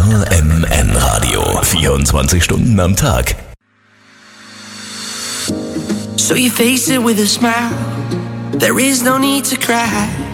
RMN Radio. 24 Stunden am Tag. So you face it with a smile. There is no need to cry.